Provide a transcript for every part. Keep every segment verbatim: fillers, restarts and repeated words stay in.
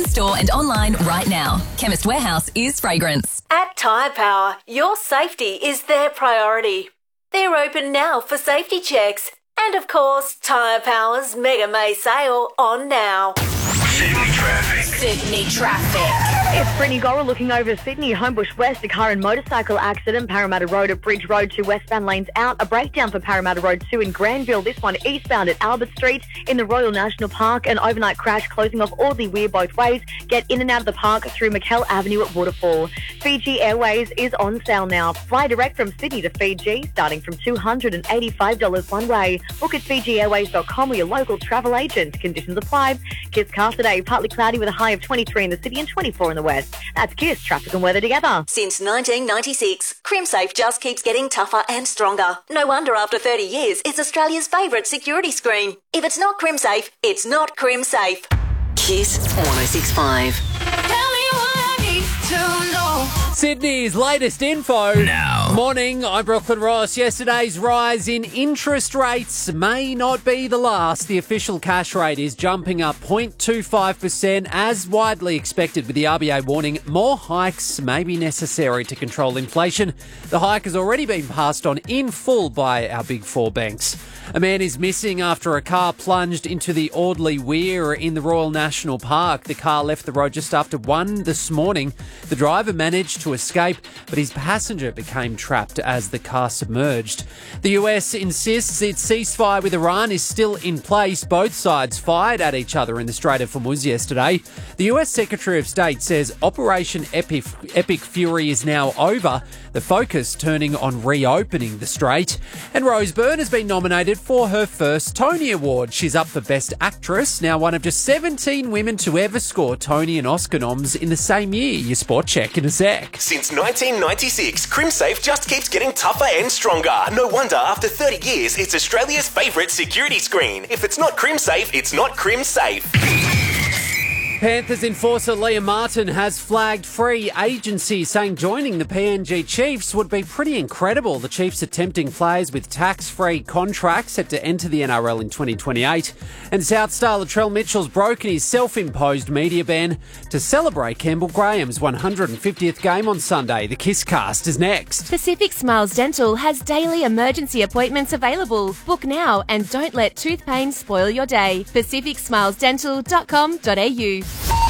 in-store and online right now. Chemist Warehouse is fragrance. At Tyre Power, your safety is their priority. They're open now for safety checks. And of course, Tyre Power's Mega May sale on now. Sydney traffic. Sydney traffic. It's Brittany Gora looking over Sydney. Homebush West, a car and motorcycle accident. Parramatta Road at Bridge Road, two westbound lanes out. A breakdown for Parramatta Road two in Granville. This one eastbound at Albert Street in the Royal National Park. An overnight crash closing off Audley Weir both ways. Get in and out of the park through McKell Avenue at Waterfall. Fiji Airways is on sale now. Fly direct from Sydney to Fiji, starting from two hundred eighty-five dollars one way. Book at fiji airways dot com or your local travel agent. Conditions apply. Kiss Car today, partly cloudy with a high of twenty-three in the city and twenty-four in the west. That's Kiss traffic and weather together. Since nineteen ninety-six, CrimSafe just keeps getting tougher and stronger. No wonder after thirty years, it's Australia's favourite security screen. If it's not CrimSafe, it's not CrimSafe. Kiss one oh six point five. Sydney's latest info. Now. Morning, I'm Brooklyn Ross. Yesterday's rise in interest rates may not be the last. The official cash rate is jumping up zero point two five percent as widely expected, with the R B A warning more hikes may be necessary to control inflation. The hike has already been passed on in full by our big four banks. A man is missing after a car plunged into the Audley Weir in the Royal National Park. The car left the road just after one this morning. The driver managed to escape, but his passenger became trapped as the car submerged. The U S insists its ceasefire with Iran is still in place. Both sides fired at each other in the Strait of Hormuz yesterday. The U S Secretary of State says Operation Epic, Epic Fury is now over, the focus turning on reopening the strait. And Rose Byrne has been nominated for her first Tony Award. She's up for Best Actress, now one of just seventeen women to ever score Tony and Oscar noms in the same year. Your sport check in a sec. Since nineteen ninety-six, CrimSafe just keeps getting tougher and stronger. No wonder after thirty years, it's Australia's favourite security screen. If it's not CrimSafe, it's not CrimSafe. Panthers enforcer Liam Martin has flagged free agency, saying joining the P N G Chiefs would be pretty incredible. The Chiefs attempting players with tax-free contracts set to enter the N R L in twenty twenty-eight. And South star Latrell Mitchell's broken his self-imposed media ban to celebrate Campbell Graham's one hundred fiftieth game on Sunday. The Kiss Cast is next. Pacific Smiles Dental has daily emergency appointments available. Book now and don't let tooth pain spoil your day. pacific smiles dental dot com dot a u.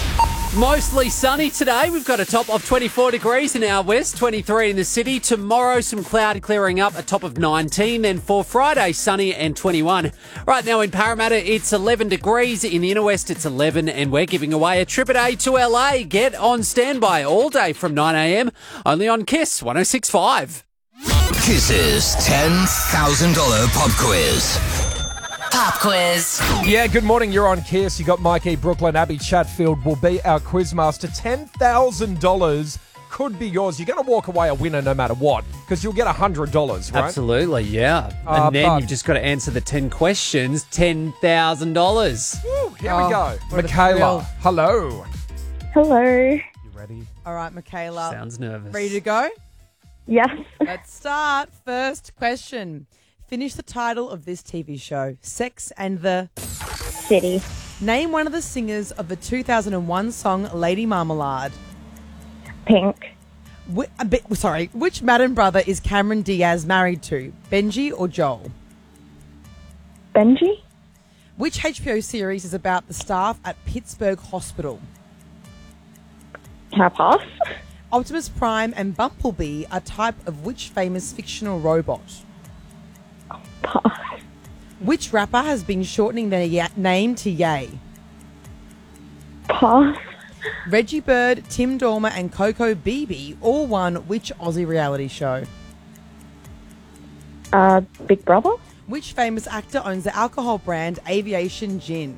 Mostly sunny today. We've got a top of twenty-four degrees in our west, twenty-three in the city. Tomorrow, some cloud clearing up, a top of nineteen. Then for Friday, sunny and twenty-one. Right now in Parramatta, it's eleven degrees. In the inner west, it's eleven. And we're giving away a trip a day to L A. Get on standby all day from nine a m. Only on Kiss one oh six point five. Kiss's ten thousand dollars pop quiz. Pop quiz. Yeah, good morning. You're on Kiss. You got Mikey, Brooklyn, Abby Chatfield will be our quizmaster. ten thousand dollars could be yours. You're going to walk away a winner no matter what, because you'll get one hundred dollars, right? Absolutely, yeah. Uh, and then but- you've just got to answer the ten questions, ten thousand dollars. Woo, here Oh, we go. what a Michaela, thrill. hello. Hello. You ready? All right, Michaela. Sounds nervous. Ready to go? Yes. Let's start. First question. Finish the title of this T V show. Sex and the City. Name one of the singers of the two thousand one song Lady Marmalade. Pink. Wh- a bit, sorry, which Madden brother is Cameron Diaz married to? Benji or Joel? Benji. Which H B O series is about the staff at Pittsburgh Hospital? Can I pass? Optimus Prime and Bumblebee are type of which famous fictional robot? Pass. Which rapper has been shortening their ya- name to Ye? Pass. Reggie Bird, Tim Dormer and Coco Beebe all won which Aussie reality show? Uh, Big Brother. Which famous actor owns the alcohol brand Aviation Gin?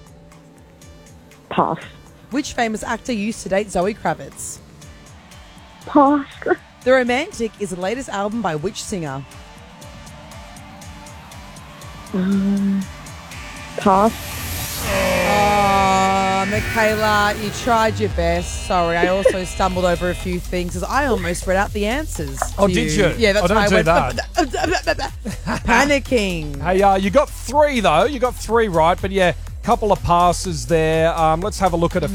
Pass. Which famous actor used to date Zoe Kravitz? Pass. The Romantic is the latest album by which singer? Um, pass. Oh, Michaela, you tried your best. Sorry, I also stumbled over a few things as I almost read out the answers. Oh, to did you? Yeah, that's Oh, don't why I do went that. panicking. Hey, uh, you got three, though. You got three right, but yeah, couple of passes there. Um, let's have a look at a